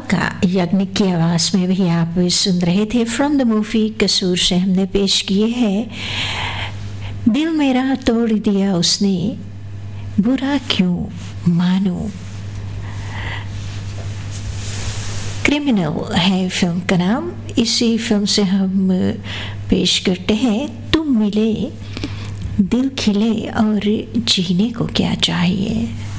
का याग्निक की आवाज़ में भी आप सुन रहे थे। फ्रॉम द मूवी कसूर से हमने पेश किए हैं दिल मेरा तोड़ दिया उसने, बुरा क्यों मानूं। क्रिमिनल है फिल्म का नाम। इसी फिल्म से हम पेश करते हैं तुम मिले दिल खिले और जीने को क्या चाहिए।